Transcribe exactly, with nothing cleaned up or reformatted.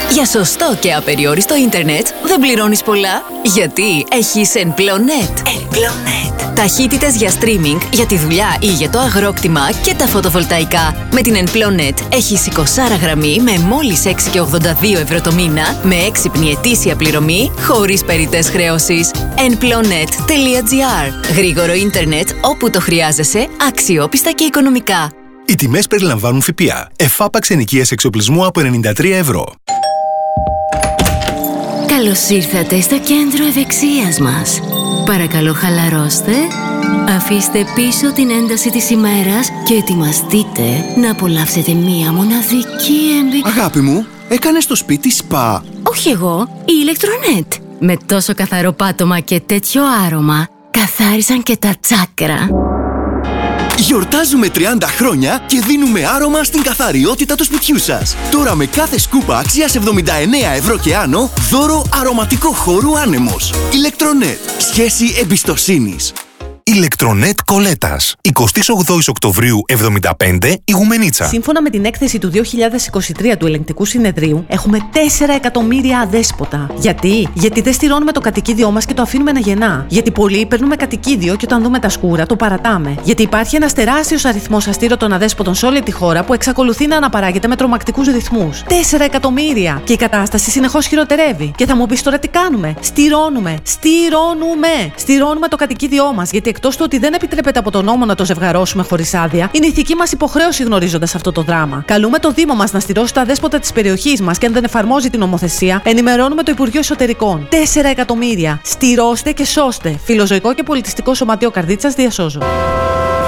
Για σωστό και απεριόριστο ίντερνετ δεν πληρώνεις πολλά, γιατί έχεις Enplonet. Enplonet. Ταχύτητες για streaming, για τη δουλειά ή για το αγρόκτημα και τα φωτοβολταϊκά. Με την Enplonet έχεις είκοσι γραμμή με μόλις έξι κόμμα ογδόντα δύο ευρώ το μήνα, με έξυπνη ετήσια πληρωμή, χωρίς περιττές χρέωσεις. Enplonet τελεία gr. Γρήγορο ίντερνετ όπου το χρειάζεσαι, αξιόπιστα και οικονομικά. Οι τιμές περιλαμβάνουν ΦΠΑ. Εφάπαξ ενοικίας εξοπλισμού από ενενήντα τρία ευρώ. Καλώς ήρθατε στο κέντρο ευεξίας μας. Παρακαλώ χαλαρώστε, αφήστε πίσω την ένταση της ημέρας και ετοιμαστείτε να απολαύσετε μία μοναδική εμπειρία. Αγάπη μου, έκανες στο σπίτι σπα? Όχι εγώ, η Ηλεκτρονέτ. Με τόσο καθαρό πάτωμα και τέτοιο άρωμα, καθάρισαν και τα τσάκρα. Γιορτάζουμε τριάντα χρόνια και δίνουμε άρωμα στην καθαριότητα του σπιτιού σας. Τώρα με κάθε σκούπα αξίας εβδομήντα εννέα ευρώ και άνω, δώρο αρωματικό χώρου άνεμος. Ηλεκτρονέτ. Σχέση εμπιστοσύνης. Ηλεκτρονέτ Κολέτας. εικοστή ογδόη Οκτωβρίου εβδομήντα πέντε, Ιγουμενίτσα. Σύμφωνα με την έκθεση του δύο χιλιάδες είκοσι τρία του Ελεγκτικού Συνεδρίου, έχουμε τέσσερα εκατομμύρια αδέσποτα. Γιατί? Γιατί δεν στηρώνουμε το κατοικίδιό μας και το αφήνουμε να γεννά. Γιατί πολλοί παίρνουμε κατοικίδιο και όταν δούμε τα σκούρα το παρατάμε. Γιατί υπάρχει ένας τεράστιος αριθμός αστήρωτων αδέσποτων σε όλη τη χώρα που εξακολουθεί να αναπαράγεται με τρομακτικούς ρυθμούς. τέσσερα εκατομμύρια! Και η κατάσταση συνεχώς χειροτερεύει. Και θα μου πεις τώρα τι κάνουμε? Στηρώνουμε! Στηρώνουμε! Στηρώνουμε το κατοικίδιό μας. Γιατί εκτός του ότι δεν επιτρέπεται από τον νόμο να το ζευγαρώσουμε χωρίς άδεια, είναι ηθική μας υποχρέωση γνωρίζοντας αυτό το δράμα. Καλούμε το Δήμο μας να στηρώσει τα δέσποτα της περιοχής μας και αν δεν εφαρμόζει την νομοθεσία, ενημερώνουμε το Υπουργείο Εσωτερικών. τέσσερα εκατομμύρια! Στηρώστε και σώστε! Φιλοζωικό και Πολιτιστικό Σωματείο Καρδίτσας διασώζω.